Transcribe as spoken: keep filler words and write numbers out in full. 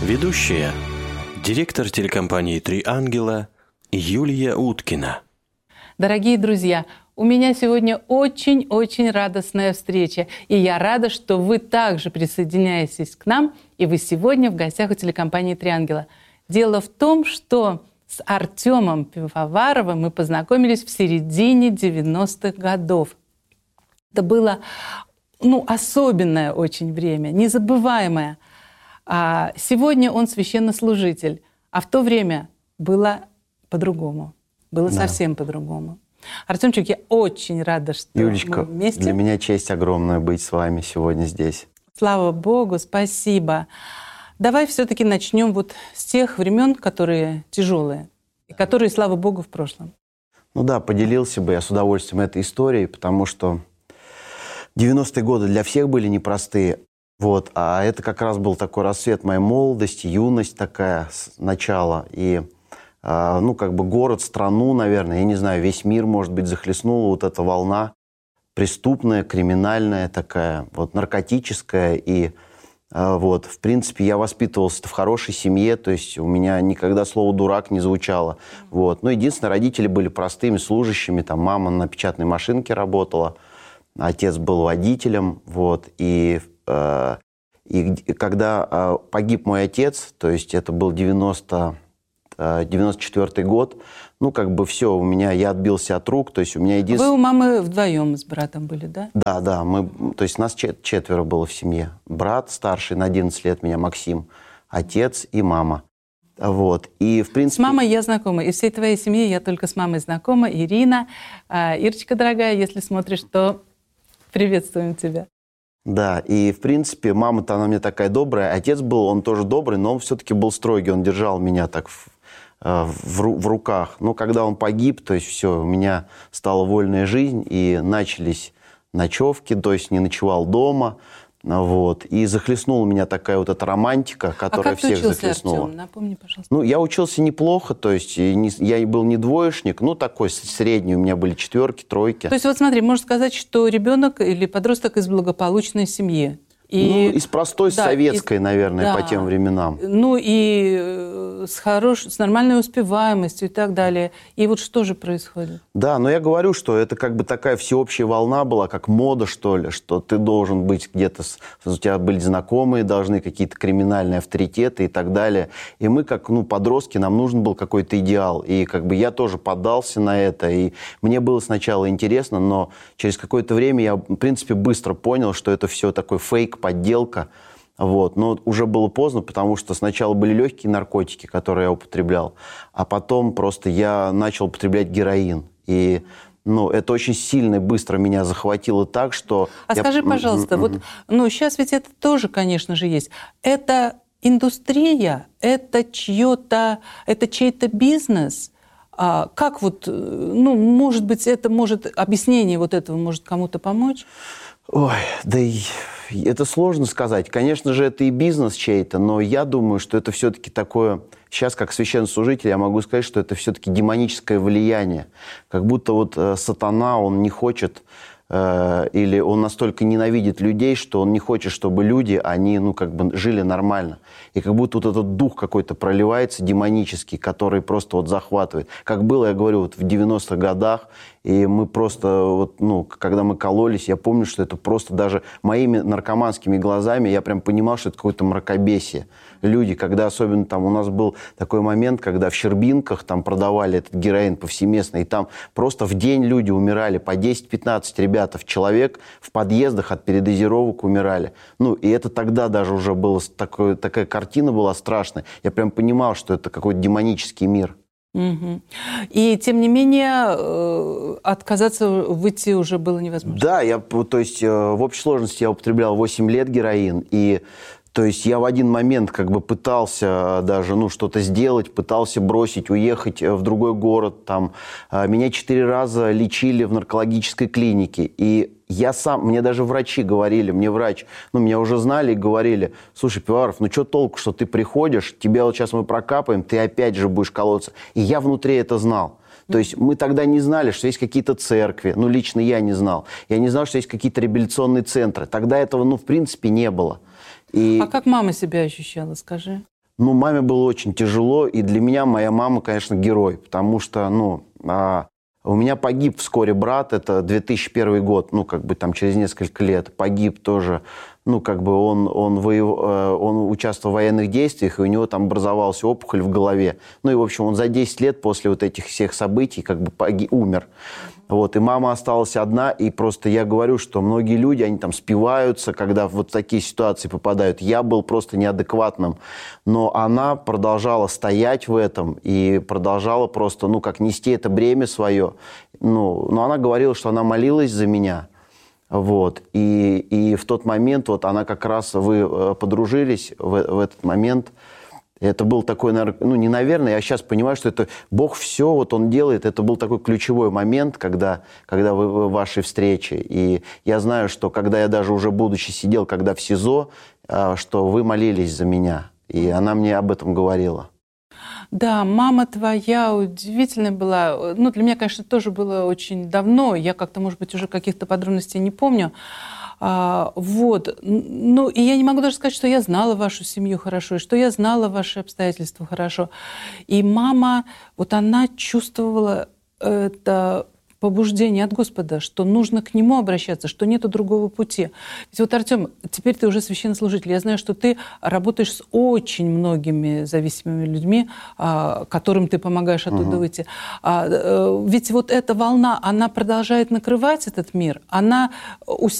Ведущая, директор телекомпании «Три ангела» Юлия Уткина. Дорогие друзья, у меня сегодня очень-очень радостная встреча, и я рада, что вы также присоединяетесь к нам, и вы сегодня в гостях у телекомпании «Три ангела». Дело в том, что с Артемом Пивоваровым мы познакомились в середине девяностых годов. Это было ну, особенное очень время, незабываемое. А сегодня он священнослужитель, а в то время было по-другому, было да. совсем по-другому. Артемчик, я очень рада, что Юлечка, мы вместе. Для меня честь огромная быть с вами сегодня здесь. Слава Богу, спасибо. Давай все-таки начнем вот с тех времен, которые тяжелые, и которые, слава Богу, в прошлом. Ну да, поделился бы я с удовольствием этой историей, потому что девяностые годы для всех были непростые. Вот, а это как раз был такой рассвет моей молодости, юность такая, начало. И, э, ну, как бы город, страну, наверное, я не знаю, весь мир, может быть, захлестнула вот эта волна преступная, криминальная такая, вот, наркотическая. И, э, вот, в принципе, я воспитывался в хорошей семье, то есть у меня никогда слово «дурак» не звучало. Вот. Ну, единственное, родители были простыми служащими, там, мама на печатной машинке работала, отец был водителем, вот, и... И когда погиб мой отец, то есть это был девяносто, девяносто четвёртый год, ну, как бы все, у меня, я отбился от рук, то есть у меня единственное... Вы у мамы вдвоем с братом были, да? Да, да, мы, то есть нас четверо было в семье. Брат старший на одиннадцать лет меня, Максим, отец и мама. Вот, и в принципе... С мамой я знакома, из всей твоей семьи я только с мамой знакома. Ирина, Ирочка, дорогая, если смотришь, то приветствуем тебя. Да, и, в принципе, мама-то она мне такая добрая. Отец был, он тоже добрый, но он все-таки был строгий. Он держал меня так в, в, в руках. Но когда он погиб, то есть все, у меня стала вольная жизнь, и начались ночевки, то есть не ночевал дома. Вот, и захлестнула меня такая вот эта романтика, которая а как всех ты учился, захлестнула. Артем? Напомни, пожалуйста. Ну, я учился неплохо, то есть не, я был не двоечник, ну, такой средний, у меня были четверки, тройки. То есть вот смотри, можно сказать, что ребенок или подросток из благополучной семьи. И, ну, из простой, да, советской, из, наверное, да, по тем временам. Ну, и с, хорош, с нормальной успеваемостью и так далее. И вот что же происходит? Да, но я говорю, что это как бы такая всеобщая волна была, как мода, что ли, что ты должен быть где-то, у тебя были знакомые, должны какие-то криминальные авторитеты и так далее. И мы, как ну, подростки, нам нужен был какой-то идеал. И как бы я тоже поддался на это. И мне было сначала интересно, но через какое-то время я, в принципе, быстро понял, что это все такой фейк, подделка. Вот. Но уже было поздно, потому что сначала были легкие наркотики, которые я употреблял, а потом просто я начал употреблять героин. И ну, это очень сильно и быстро меня захватило так, что... А я... скажи, пожалуйста, вот, ну, сейчас ведь это тоже, конечно же, есть. Это индустрия, это чьё-то, это чей-то бизнес. А как вот, ну, может быть, это может, объяснение вот этого может кому-то помочь? Ой, да и это сложно сказать. Конечно же, это и бизнес чей-то, но я думаю, что это все-таки такое... Сейчас, как священнослужитель, я могу сказать, что это все-таки демоническое влияние. Как будто вот э, сатана, он не хочет... Э, или он настолько ненавидит людей, что он не хочет, чтобы люди, они, ну, как бы жили нормально. И как будто вот этот дух какой-то проливается демонический, который просто вот захватывает. Как было, я говорю, вот в девяностых годах, и мы просто, вот, ну, когда мы кололись, я помню, что это просто даже моими наркоманскими глазами, я прям понимал, что это какое-то мракобесие. Люди, когда особенно там у нас был такой момент, когда в Щербинках там продавали этот героин повсеместно, и там просто в день люди умирали, по десять-пятнадцать ребят, человек в подъездах от передозировок умирали. Ну, и это тогда даже уже было такое, такая картина была страшная. Я прям понимал, что это какой-то демонический мир. Угу. И, тем не менее, отказаться, выйти уже было невозможно. Да, я, то есть в общей сложности я употреблял восемь лет героин, и то есть я в один момент как бы пытался даже ну, что-то сделать, пытался бросить, уехать в другой город. Там. Меня четыре раза лечили в наркологической клинике. И я сам, мне даже врачи говорили, мне врач, ну, меня уже знали и говорили: слушай, Пивоваров, ну что толку, что ты приходишь, тебя вот сейчас мы прокапаем, ты опять же будешь колоться. И я внутри это знал. То есть мы тогда не знали, что есть какие-то церкви. Ну, лично я не знал. Я не знал, что есть какие-то реабилитационные центры. Тогда этого, ну, в принципе, не было. И... А как мама себя ощущала, скажи? Ну, маме было очень тяжело, и для меня моя мама, конечно, герой, потому что, ну, а, у меня погиб вскоре брат, это две тысячи первый год, ну, как бы там через несколько лет, погиб тоже, ну, как бы он, он, воев... он участвовал в военных действиях, и у него там образовалась опухоль в голове. Ну, и, в общем, он за десять лет после вот этих всех событий как бы погиб, умер. Вот, и мама осталась одна, и просто я говорю, что многие люди, они там спиваются, когда вот в такие ситуации попадают. Я был просто неадекватным, но она продолжала стоять в этом и продолжала просто, ну, как нести это бремя свое. Ну, но она говорила, что она молилась за меня. Вот, и, и в тот момент, вот она как раз, вы подружились в, в этот момент. Это был такой, ну, не наверное, я сейчас понимаю, что это Бог все, вот Он делает. Это был такой ключевой момент, когда, когда вы в вашей встрече. И я знаю, что когда я даже уже будучи сидел, когда в СИЗО, что вы молились за меня. И она мне об этом говорила. Да, мама твоя удивительная была. Ну, для меня, конечно, тоже было очень давно. Я как-то, может быть, уже каких-то подробностей не помню. А, вот. Ну, и я не могу даже сказать, что я знала вашу семью хорошо, и что я знала ваши обстоятельства хорошо. И мама, вот она чувствовала это побуждение от Господа, что нужно к Нему обращаться, что нету другого пути. Ведь вот, Артем, теперь ты уже священнослужитель. Я знаю, что ты работаешь с очень многими зависимыми людьми, которым ты помогаешь оттуда угу. выйти. Ведь вот эта волна, она продолжает накрывать этот мир, она